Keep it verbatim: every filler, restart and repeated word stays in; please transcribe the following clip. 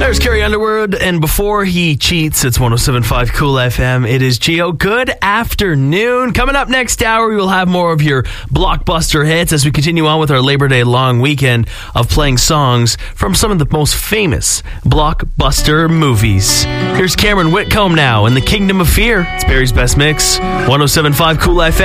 There's Carrie Underwood, and before he cheats, it's one oh seven point five Cool F M. It is Gio. Good afternoon. Coming up next hour, we will have more of your blockbuster hits as we continue on with our Labor Day long weekend of playing songs from some of the most famous blockbuster movies. Here's Cameron Whitcomb now in the Kingdom of Fear. It's Barry's Best Mix, one oh seven point five Cool F M.